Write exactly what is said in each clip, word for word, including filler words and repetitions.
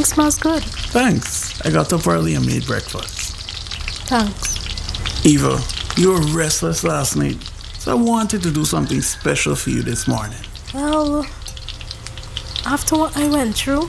Everything smells good. Thanks. I got up early and made breakfast. Thanks. Eva, you were restless last night, so I wanted to do something special for you this morning. Well, after what I went through,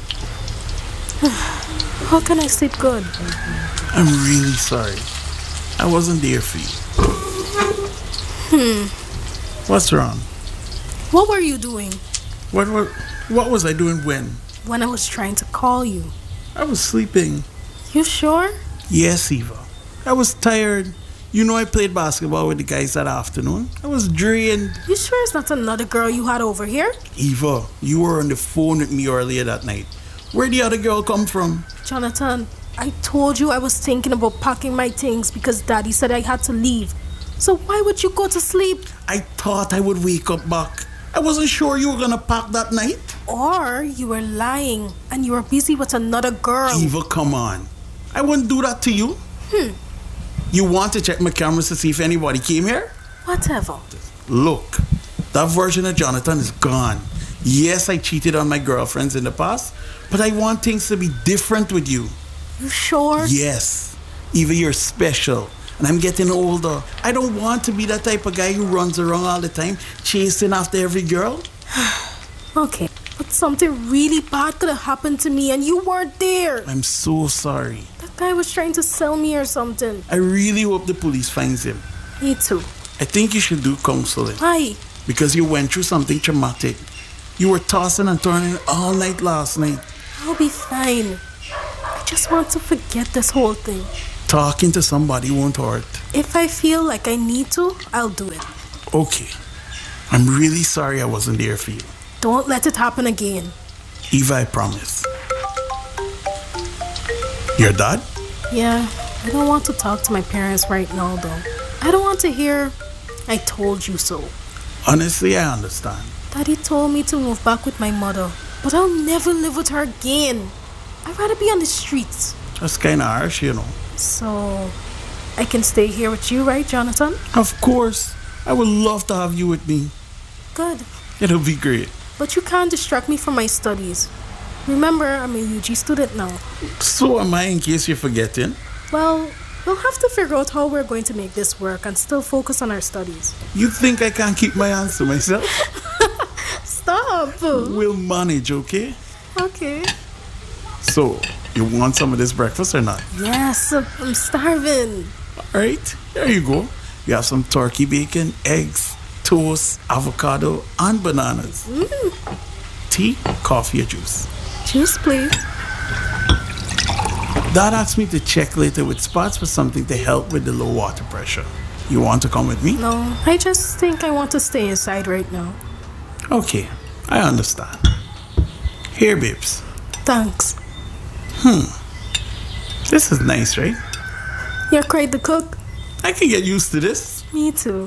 how can I sleep good? I'm really sorry. I wasn't there for you. Hmm. What's wrong? What were you doing? What, what, what was I doing when? When I was trying to call you. I was sleeping. You sure? Yes, Eva. I was tired. You know I played basketball with the guys that afternoon. I was drained. You sure it's not another girl you had over here? Eva, you were on the phone with me earlier that night. Where'd the other girl come from? Jonathan, I told you I was thinking about packing my things because Daddy said I had to leave. So why would you go to sleep? I thought I would wake up back. I wasn't sure you were gonna pack that night. Or you were lying and you were busy with another girl. Eva, come on. I wouldn't do that to you. Hmm. You want to check my cameras to see if anybody came here? Whatever. Look, that version of Jonathan is gone. Yes, I cheated on my girlfriends in the past, but I want things to be different with you. You sure? Yes. Eva, you're special. And I'm getting older. I don't want to be that type of guy who runs around all the time, chasing after every girl. Okay, but something really bad could have happened to me and you weren't there. I'm so sorry. That guy was trying to sell me or something. I really hope the police finds him. Me too. I think you should do counseling. Why? Because you went through something traumatic. You were tossing and turning all night last night. I'll be fine. I just want to forget this whole thing. Talking to somebody won't hurt. If I feel like I need to, I'll do it. Okay. I'm really sorry I wasn't there for you. Don't let it happen again. Eva, I promise. Your dad? Yeah, I don't want to talk to my parents right now though. I don't want to hear, I told you so. Honestly, I understand. Daddy told me to move back with my mother, but I'll never live with her again. I'd rather be on the streets. That's kind of harsh, you know. So, I can stay here with you, right, Jonathan? Of course. I would love to have you with me. Good. It'll be great. But you can't distract me from my studies. Remember, I'm a U G student now. So am I, in case you're forgetting. Well, we'll have to figure out how we're going to make this work and still focus on our studies. You think I can't keep my hands to myself? Stop! We'll manage, okay? Okay. So, you want some of this breakfast or not? Yes, I'm starving. Alright, there you go. You have some turkey bacon, eggs, toast, avocado, and bananas. Mm. Tea, coffee, or juice. Juice, please. Dad asked me to check later with Spots for something to help with the low water pressure. You want to come with me? No, I just think I want to stay inside right now. Okay, I understand. Here, babes. Thanks. Hmm. This is nice, right? You're quite the cook. I can get used to this. Me too.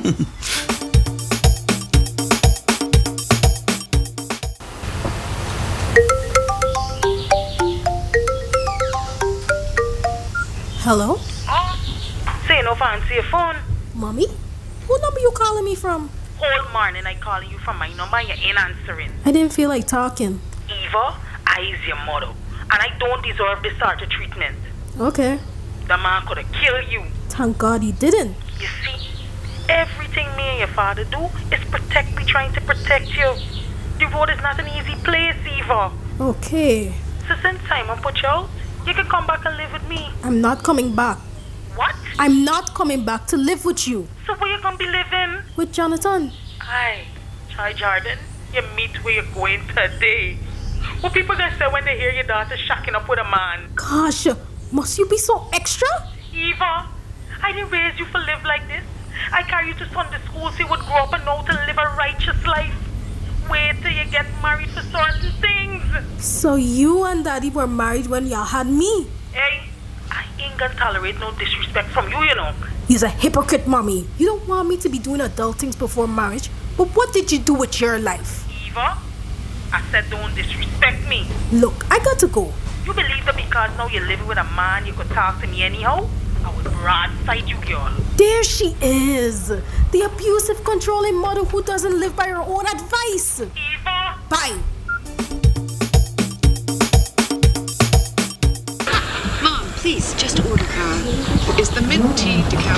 Hello? Oh, say no fancy your phone. Mommy? What number you calling me from? Whole morning I calling you from my number and you ain't answering. I didn't feel like talking. Eva, I is your mother. And I don't deserve this sort of treatment. Okay. The man could have killed you. Thank God he didn't. You see, everything me and your father do is protect me, trying to protect you. The road is not an easy place, Eva. Okay. So since Simon put you out, you can come back and live with me. I'm not coming back. What? I'm not coming back to live with you. So where you gonna be living? With Jonathan. Aye, Chai Jordan, you meet where you're going today. What people gonna say when they hear your daughter shacking up with a man? Gosh, must you be so extra? Eva, I didn't raise you for live like this. I carry you to Sunday school so you would grow up and know to live a righteous life. Wait till you get married for certain things. So you and Daddy were married when y'all had me? Hey, I ain't gonna tolerate no disrespect from you, you know. You're a hypocrite, Mommy. You don't want me to be doing adult things before marriage, but what did you do with your life? Eva, I said don't disrespect me. Look, I got to go. You believe that because now you're living with a man, you could talk to me anyhow? I would broadside you, girl. There she is. The abusive, controlling mother who doesn't live by her own advice. Eva! Bye.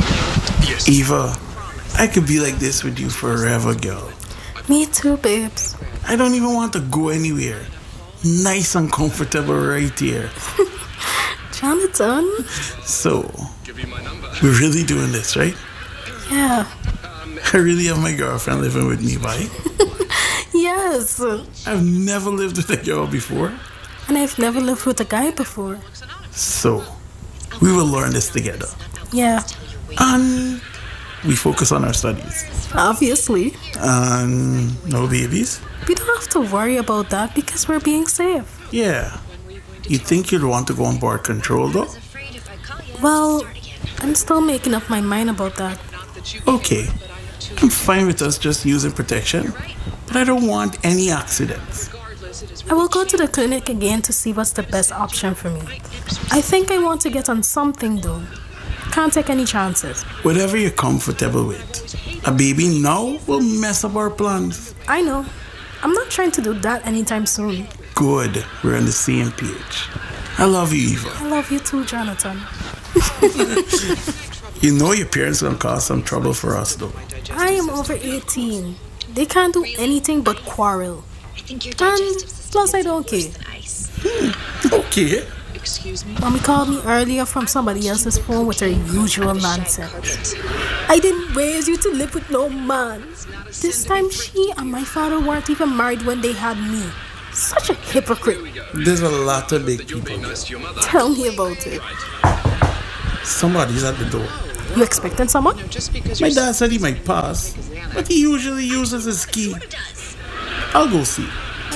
Yes. Eva, I could be like this with you forever, girl. Me too, babes. I don't even want to go anywhere. Nice and comfortable right here. Jonathan. So, we're really doing this, right? Yeah. I really have my girlfriend living with me, right? Yes. I've never lived with a girl before. And I've never lived with a guy before. So, we will learn this together. Yeah. And we focus on our studies. Obviously. And no babies? We don't have to worry about that because we're being safe. Yeah. You think you'd want to go on board control, though? Well, I'm still making up my mind about that. Okay. I'm fine with us just using protection, but I don't want any accidents. I will go to the clinic again to see what's the best option for me. I think I want to get on something, though. Can't take any chances. Whatever you're comfortable with. A baby now will mess up our plans. I know. I'm not trying to do that anytime soon. Good. We're on the same page. I love you, Eva. I love you too, Jonathan. You know your parents gonna cause some trouble for us, though. I am over eighteen. They can't do anything but quarrel. And plus, I don't care. Hmm. Okay. Mommy called me earlier from somebody else's phone with her usual nonsense. I didn't raise you to live with no man. This time she and my father weren't even married when they had me. Such a hypocrite. There's a lot of big people here. Tell me about it. Somebody's at the door. You expecting someone? My dad said he might pass, but he usually uses his key. I'll go see.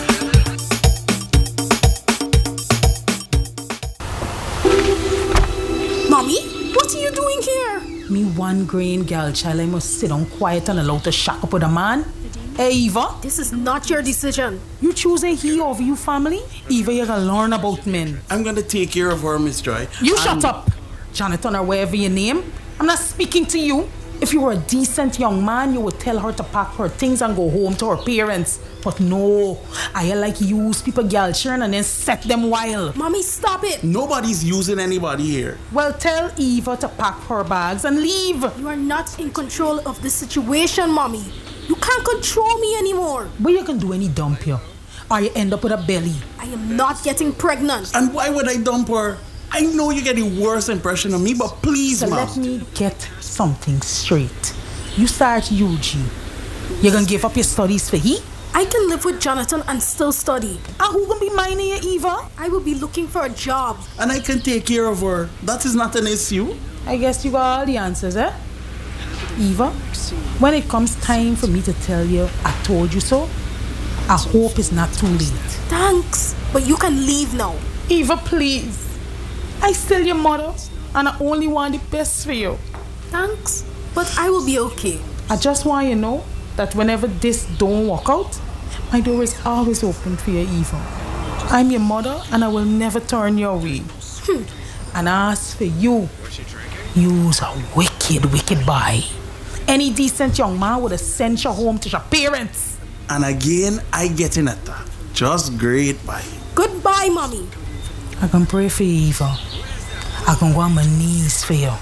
Mommy, what are you doing here? Me one grain girl child, I must sit down quiet and allow to shack up with a man. Hey, Eva. This is not your decision. You choose a he over you family? Eva, you gotta learn about men. I'm gonna take care of her, Miss Joy. You and shut up. Jonathan or whatever your name. I'm not speaking to you. If you were a decent young man, you would tell her to pack her things and go home to her parents. But no, I like use people girl churn and then set them wild. Mommy, stop it. Nobody's using anybody here. Well, tell Eva to pack her bags and leave. You are not in control of this situation, Mommy. You can't control me anymore. But you can do any dump here, or you end up with a belly. I am not getting pregnant. And why would I dump her? I know you get a worse impression of me, but please, so Mom. let me get something straight. You start U G. You're gonna give up your studies for he? I can live with Jonathan and still study. And who gonna be minding you, Eva? I will be looking for a job. And I can take care of her. That is not an issue. I guess you got all the answers, eh? Eva, when it comes time for me to tell you I told you so, I hope it's not too late. Thanks, but you can leave now. Eva, please. I still your mother, and I only want the best for you. Thanks, but I will be okay. I just want you to know that whenever this don't work out, my door is always open for you, Eva. I'm your mother, and I will never turn your way. Hmm. And as for you, you's a wicked, wicked boy. Any decent young man would have sent you home to your parents. And again, I get in at that. Just great, bye. Goodbye, Mommy. I can pray for you, Eva. I can go on my knees for you.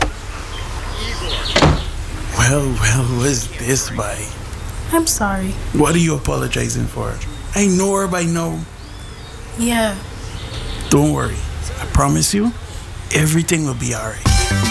Well, well, what's this, bye? I'm sorry. What are you apologizing for? I know her by now. Yeah. Don't worry. I promise you, everything will be alright.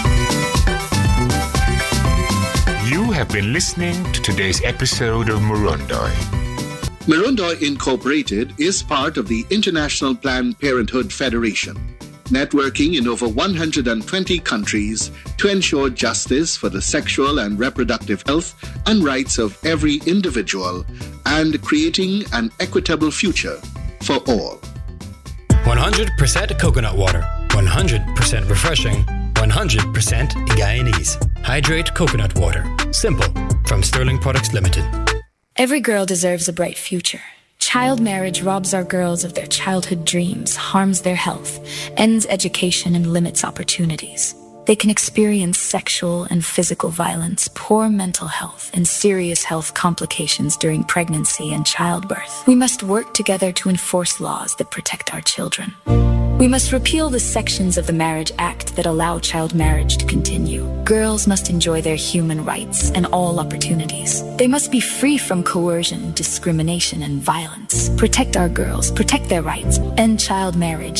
You have been listening to today's episode of Murundoy. Murundoy Incorporated is part of the International Planned Parenthood Federation, networking in over one hundred twenty countries to ensure justice for the sexual and reproductive health and rights of every individual and creating an equitable future for all. one hundred percent coconut water, one hundred percent refreshing, one hundred percent Guyanese. Hydrate coconut water. Simple. From Sterling Products Limited. Every girl deserves a bright future. Child marriage robs our girls of their childhood dreams, harms their health, ends education, and limits opportunities. They can experience sexual and physical violence, poor mental health, and serious health complications during pregnancy and childbirth. We must work together to enforce laws that protect our children. We must repeal the sections of the Marriage Act that allow child marriage to continue. Girls must enjoy their human rights and all opportunities. They must be free from coercion, discrimination, and violence. Protect our girls, protect their rights, end child marriage,